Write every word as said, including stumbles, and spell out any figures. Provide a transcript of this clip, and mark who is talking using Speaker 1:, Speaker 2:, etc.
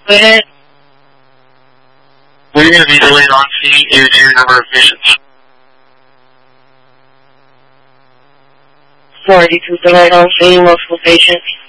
Speaker 1: Go ahead.
Speaker 2: We're going to be delayed on scene due to number of patients.
Speaker 1: forty-two delayed on scene, multiple patients.